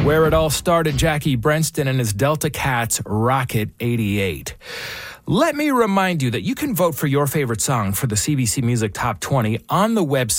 Where it all started, Jackie Brenston and his Delta Cats Rocket 88. Let me remind you that you can vote for your favorite song for the CBC Music Top 20 on the website.